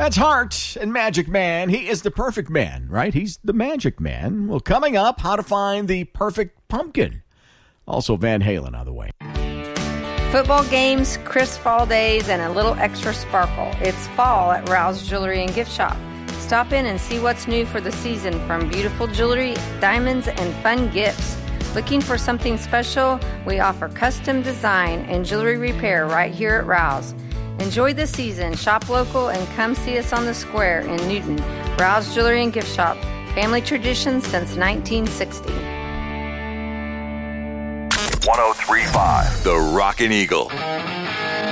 That's Hart and Magic Man. He is the perfect man, right? He's the magic man. Well, coming up, how to find the perfect pumpkin. Also, Van Halen on the way. Football games, crisp fall days, and a little extra sparkle. It's fall at Rouse Jewelry and Gift Shop. Stop in and see what's new for the season, from beautiful jewelry, diamonds, and fun gifts. Looking for something special? We offer custom design and jewelry repair right here at Rouse. Enjoy the season, shop local, and come see us on the square in Newton. Rouse Jewelry and Gift Shop. Family tradition since 1960. 103.5 The Rockin' Eagle.